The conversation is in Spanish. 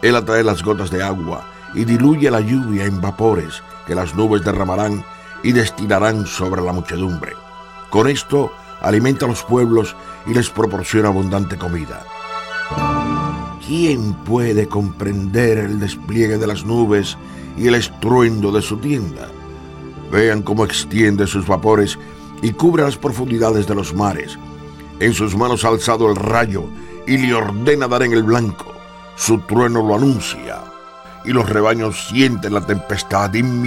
Él atrae las gotas de agua y diluye la lluvia en vapores que las nubes derramarán y destinarán sobre la muchedumbre. Con esto alimenta a los pueblos y les proporciona abundante comida. ¿Quién puede comprender el despliegue de las nubes y el estruendo de su tienda? Vean cómo extiende sus vapores y cubre las profundidades de los mares. En sus manos ha alzado el rayo y le ordena dar en el blanco. Su trueno lo anuncia y los rebaños sienten la tempestad.